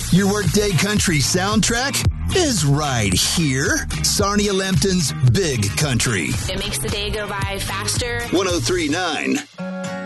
Your workday country soundtrack is right here. Sarnia Lambton's Big Country. It makes the day go by faster. 103.9